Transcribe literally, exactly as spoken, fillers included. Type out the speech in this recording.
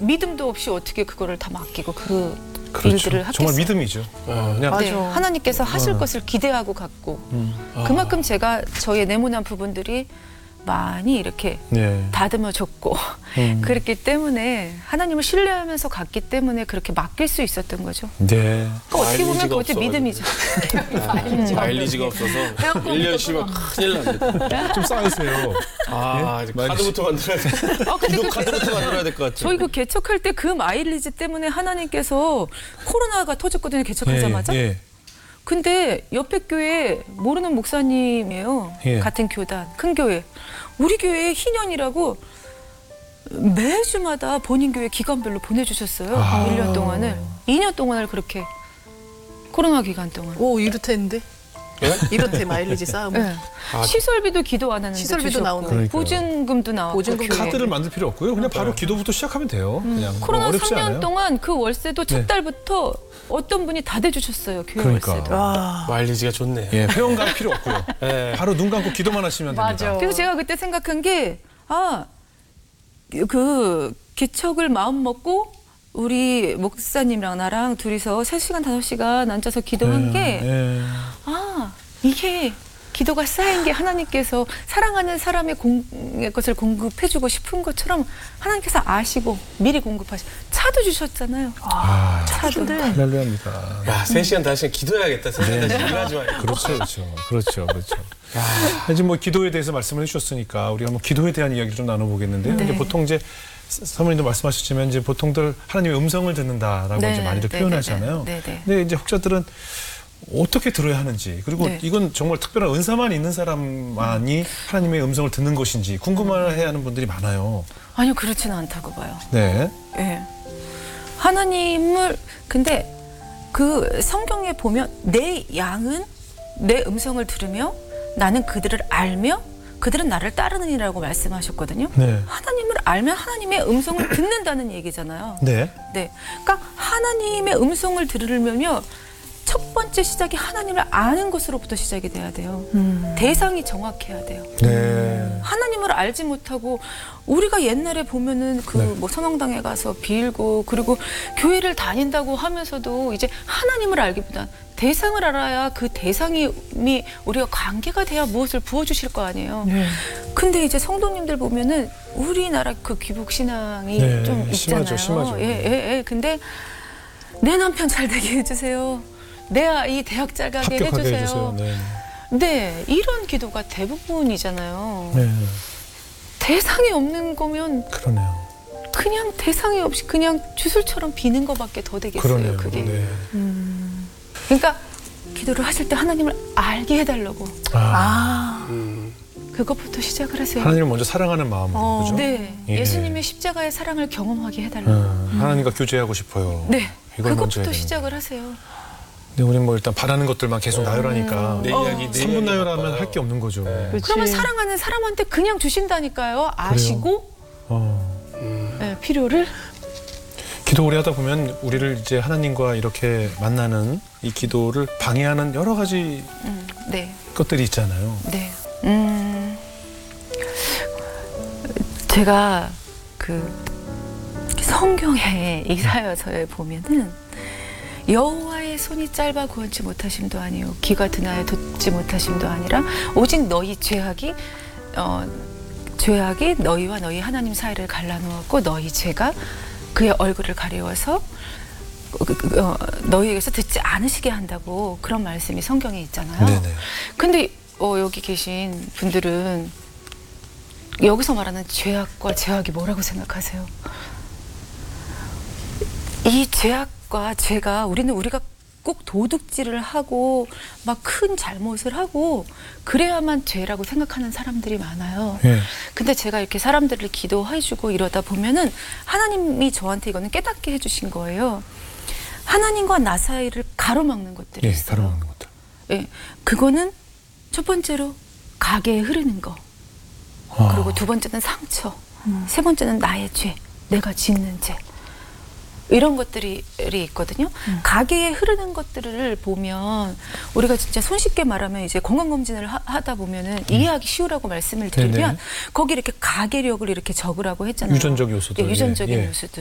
믿음도 없이 어떻게 그거를 다 맡기고 그 그렇죠. 일들을 하겠어요. 정말 믿음이죠. 어, 그냥 네, 하나님께서 하실 어. 것을 기대하고 갔고 음. 그만큼 제가 저의 네모난 부분들이 많이 이렇게 네. 다듬어 줬고 음. 그랬기 때문에 하나님을 신뢰하면서 갔기 때문에 그렇게 맡길 수 있었던 거죠. 네. 그러니까 어떻게 보면 마일리지가 그것도 믿음이죠. 아, 마일리지가 없어서 일 년 쉬면 큰일 납니다. 좀 쌓으세요. 아, 예? 이제 마일리지. 카드부터 만들어야 돼. 아, 근데 기도 그 카드부터 만들어야 될 것 같아요. 저희 그 개척할 때 그 마일리지 때문에 하나님께서 코로나가 터졌거든요. 개척하자마자. 예, 예. 근데 옆에 교회 모르는 목사님이에요. 예. 같은 교단, 큰 교회. 우리 교회에 희년이라고 매주마다 본인 교회 기간별로 보내주셨어요. 아. 일 년 동안을. 이 년 동안을 그렇게 코로나 기간 동안. 오 이렇다는데 예? 이렇대 마일리지 싸움. 네. 아, 시설비도 기도 안 하는데 시설비도 주셨고, 나오네. 그러니까요. 보증금도 나오고 보증금 교회에. 카드를 만들 필요 없고요. 그냥 바로 기도부터 시작하면 돼요. 그냥 뭐 코로나 어렵지 삼 년 않아요. 동안 그 월세도 첫 네. 달부터 어떤 분이 다 대주셨어요. 교회 그러니까. 월세도. 와. 마일리지가 좋네요. 예, 회원 갈 필요 없고요. 예. 바로 눈 감고 기도만 하시면 됩니다. 맞아. 그래서 제가 그때 생각한 게, 아, 그, 개척을 마음 먹고, 우리 목사님이랑 나랑 둘이서 세 시간, 다섯 시간 앉아서 기도한 예, 게, 예. 아, 이게 기도가 쌓인 게 하나님께서 사랑하는 사람의 공, 것을 공급해주고 싶은 것처럼 하나님께서 아시고 미리 공급하시 차도 주셨잖아요. 아, 차도. 할렐루야입니다. 야, 세 시간 다시 기도해야겠다. 세 시간 다시 일하지 말고. 그렇죠, 그렇죠, 그렇죠, 그렇죠. 이제 뭐 기도에 대해서 말씀을 해주셨으니까 우리가 뭐 기도에 대한 이야기를 좀 나눠보겠는데요. 네. 이제 보통 이제 사모님도 말씀하셨지만 이제 보통들 하나님의 음성을 듣는다라고 네, 이제 많이들 네, 표현하잖아요. 네, 네, 네. 근데 이제 혹자들은 어떻게 들어야 하는지 그리고 네. 이건 정말 특별한 은사만 있는 사람만이 하나님의 음성을 듣는 것인지 궁금해하는 분들이 많아요. 아니요, 그렇지는 않다고 봐요. 네. 예. 하나님을 근데 그 성경에 보면 내 양은 내 음성을 들으며 나는 그들을 알며 그들은 나를 따르느니라고 말씀하셨거든요. 네. 하나님을 알면 하나님의 음성을 듣는다는 얘기잖아요. 네. 네. 그러니까 하나님의 음성을 들으려면 첫 번째 시작이 하나님을 아는 것으로부터 시작이 돼야 돼요. 음. 대상이 정확해야 돼요. 네. 하나님을 알지 못하고 우리가 옛날에 보면은 그 네. 뭐 성황당에 가서 빌고 그리고 교회를 다닌다고 하면서도 이제 하나님을 알기보단 대상을 알아야 그 대상이 우리가 관계가 돼야 무엇을 부어주실 거 아니에요. 네. 근데 이제 성도님들 보면은 우리나라 그 귀복 신앙이 네, 좀 있잖아요. 심하죠, 심하죠. 예, 예, 예. 근데 내 남편 잘 되게 해주세요. 내 아이 대학 잘 가게 합격하게 해주세요. 해주세요. 네. 네, 이런 기도가 대부분이잖아요. 네. 대상이 없는 거면 그러네요. 그냥 대상이 없이 그냥 주술처럼 비는 것밖에 더 되겠어요. 그러네요. 그게. 네. 그러니까 기도를 하실 때 하나님을 알게 해달라고 아, 아. 음. 그것부터 시작을 하세요. 하나님을 먼저 사랑하는 마음으로 어, 그죠? 네, 예. 예수님의 십자가의 사랑을 경험하게 해달라고. 음, 하나님과 교제하고 싶어요. 네, 이걸 먼저 그것부터 해야 되는데. 시작을 하세요. 근데 우리는 뭐 일단 바라는 것들만 계속 나열하니까 내 이야기, 내 삼 분 이야기 나열하면 바빠요. 할 게 없는 거죠. 그렇지. 그러면 사랑하는 사람한테 그냥 주신다니까요. 아시고 어. 네, 필요를. 기도 오래 하다 보면 우리를 이제 하나님과 이렇게 만나는 이 기도를 방해하는 여러 가지 음, 네. 것들이 있잖아요. 네. 음, 제가 그 성경의 이사야서에 보면은 여호와의 손이 짧아 구원치 못하심도 아니요 귀가 드나여 듣지 못하심도 아니라 오직 너희 죄악이 어, 죄악이 너희와 너희 하나님 사이를 갈라놓았고 너희 죄가 그의 얼굴을 가리워서 어, 너희에게서 듣지 않으시게 한다고 그런 말씀이 성경에 있잖아요. 네네. 근데 어, 여기 계신 분들은 여기서 말하는 죄악과 죄악이 뭐라고 생각하세요? 이 죄악과 죄가 우리는 우리가 꼭 도둑질을 하고 막 큰 잘못을 하고 그래야만 죄라고 생각하는 사람들이 많아요. 예. 근데 제가 이렇게 사람들을 기도해주고 이러다 보면은 하나님이 저한테 이거는 깨닫게 해주신 거예요. 하나님과 나 사이를 가로막는 것들이 예, 있어요. 가로막는 것들. 예, 그거는 첫 번째로 가게에 흐르는 거. 아. 그리고 두 번째는 상처. 세 번째는 나의 죄. 내가 짓는 죄. 이런 것들이 있거든요. 음. 가게에 흐르는 것들을 보면 우리가 진짜 손쉽게 말하면 이제 건강검진을 하, 하다 보면은 음. 이해하기 쉬우라고 말씀을 드리면 네네. 거기 이렇게 가계력을 이렇게 적으라고 했잖아요. 유전적 요소들. 예, 유전적인 예, 예. 요소들.